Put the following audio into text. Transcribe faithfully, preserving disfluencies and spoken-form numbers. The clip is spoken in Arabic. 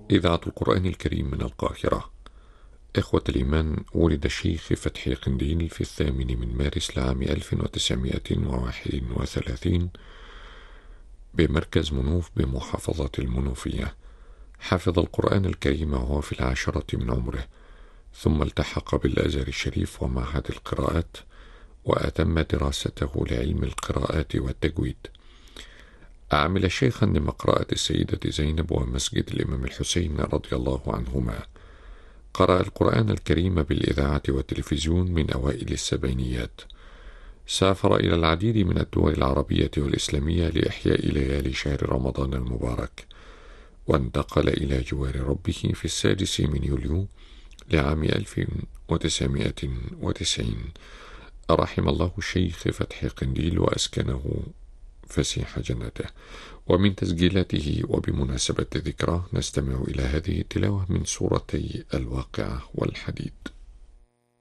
إذاعة القرآن الكريم من القاهرة. إخوة الإيمان، ولد الشيخ فتحي قنديل في الثامن من مارس لعام ألف وتسعمائة وواحد وثلاثين بمركز منوف بمحافظة المنوفية. حفظ القرآن الكريم وهو في العاشرة من عمره، ثم التحق بالأزهر الشريف ومعهد القراءات، وأتم دراسته لعلم القراءات والتجويد. عمل شيخا لمقرأة السيدة زينب ومسجد الإمام الحسين رضي الله عنهما. قرأ القرآن الكريم بالإذاعة والتلفزيون من أوائل السبعينيات. سافر إلى العديد من الدول العربية والإسلامية لإحياء ليالي شهر رمضان المبارك، وانتقل إلى جوار ربه في السادس من يوليو لعام ألف وتسعمائة وتسعين. رحم الله الشيخ فتحي قنديل وأسكنه فسيح جنته. ومن تسجيلاته وبمناسبة ذكراه نستمع إلى هذه التلاوة من سورتي الواقعة والحديد.